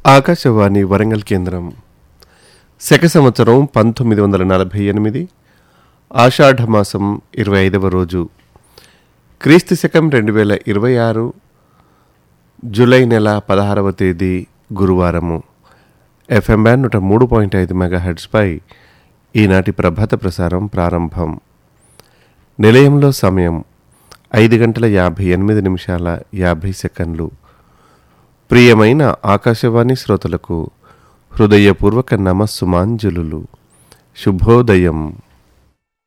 ఆకాశవాణి వరంగల్ కేంద్రం. శక సంవత్సరం 1948 ఆషాఢమాసం 25వ రోజు, క్రీస్తు శకం 2026 జూలై నెల 16వ తేదీ గురువారము. FM బ్యాండ్ 103.5 మెగాహెర్ట్జ్పై ఈనాటి ప్రభాత ప్రసారం ప్రారంభం. నిలయంలో సమయం 5:58 ప్రియమైన ఆకాశవాణి శ్రోతలకు హృదయపూర్వక నమస్సుమాంజలులు. శుభోదయం.